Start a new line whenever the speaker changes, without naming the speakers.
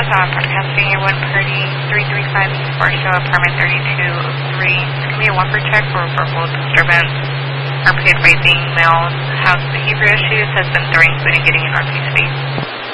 Pennsylvania 1 Purdy, 335 East Bar Show, apartment 3203. It's going to be a one-per check for verbal disturbance. Unpaid raping, male house behavior issues has been threatening, including getting an RP space.